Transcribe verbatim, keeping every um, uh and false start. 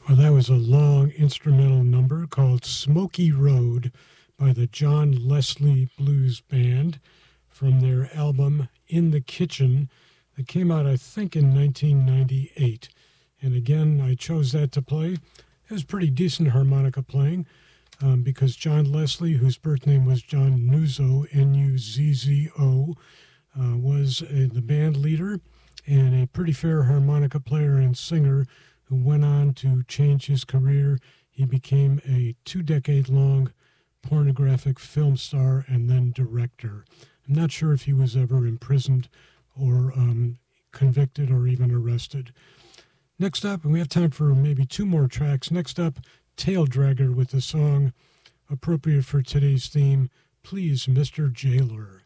Well, that was a long instrumental number called Smoky Road by the John Leslie Blues Band from their album In the Kitchen that came out, I think, in nineteen ninety-eight. And again, I chose that to play. It was pretty decent harmonica playing um, because John Leslie, whose birth name was John Nuzzo, N U Z Z O, uh, was uh, the band leader and a pretty fair harmonica player and singer who went on to change his career. He became a two-decade-long pornographic film star and then director. I'm not sure if he was ever imprisoned or um, convicted or even arrested. Next up, and we have time for maybe two more tracks. Next up, Tail Dragger with the song appropriate for today's theme, Please, Mister Jailer.